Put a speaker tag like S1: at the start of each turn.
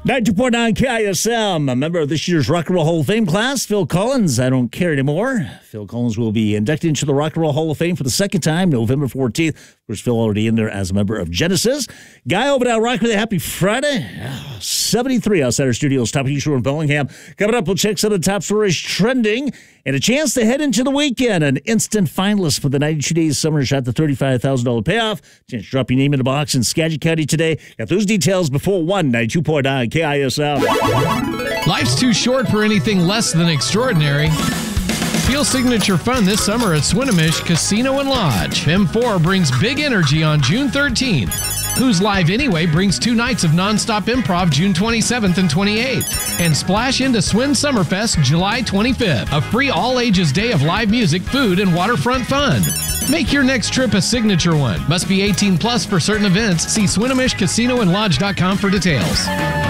S1: 92.9 KISM, a member of this year's Rock and Roll Hall of Fame class, Phil Collins. I don't care anymore. Phil Collins will be inducted into the Rock and Roll Hall of Fame for the second time, November 14th. Of course, Phil already in there as a member of Genesis. Guy over at Rock with a happy Friday. 73 outside our studios, top of the show in Bellingham. Coming up, we'll check some of the top stories trending and a chance to head into the weekend. An instant finalist for the 92 Days Summer Shot, the $35,000 payoff. Chance to drop your name in the box in Skagit County today. Got those details before 92.9 KISM.
S2: Life's too short for anything less than extraordinary. Feel signature fun this summer at Swinomish Casino and Lodge. M4 brings big energy on June 13th. Who's Live Anyway brings 2 nights of nonstop improv June 27th and 28th. And splash into Swin Summerfest July 25th, a free all-ages day of live music, food, and waterfront fun. Make your next trip a signature one. Must be 18 plus for certain events. See SwinomishCasinoandLodge.com for details.